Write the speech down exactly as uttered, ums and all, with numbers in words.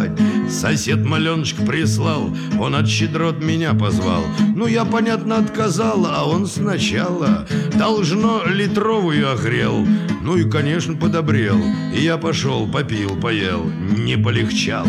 спать. Сосед маленочка прислал, он от щедрот меня позвал. Ну, я, понятно, отказал, а он сначала должно литровую огрел. Ну и, конечно, подобрел. И я пошел, попил, поел, не полегчало.